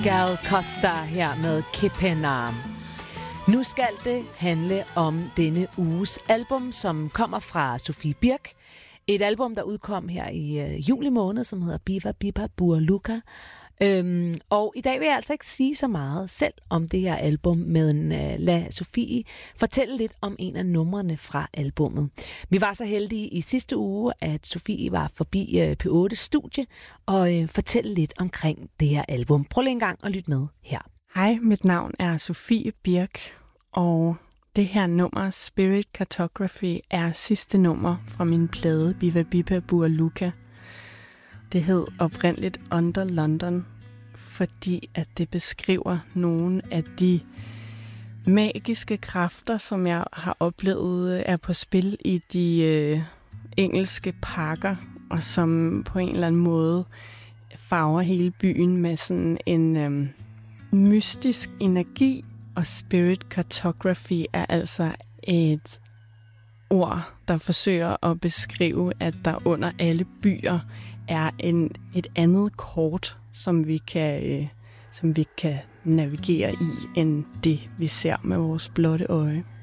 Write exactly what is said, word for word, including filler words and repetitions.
Gal Costa her med Kepenam. Nu skal det handle om denne uges album, som kommer fra Sofie Birk. Et album, der udkom her i øh, juli måned, som hedder Biva Biba Bua Luka. Øhm, og i dag vil jeg altså ikke sige så meget selv om det her album, men øh, lad Sofie fortælle lidt om en af numrene fra albummet. Vi var så heldige i sidste uge, at Sofie var forbi øh, P otte studie og øh, fortælle lidt omkring det her album. Prøv lige en gang at lytte med her. Hej, mit navn er Sofie Birk, og det her nummer, Spirit Cartography, er sidste nummer fra min plade Biva Biba Bua Luka. Det hed oprindeligt Under London, fordi at det beskriver nogle af de magiske kræfter, som jeg har oplevet er på spil i de øh, engelske parker, og som på en eller anden måde farver hele byen med sådan en øh, mystisk energi. Og Spirit Cartography er altså et ord, der forsøger at beskrive, at der under alle byer er en, et andet kort, som vi kan, øh, som vi kan navigere i, end det, vi ser med vores blotte øje.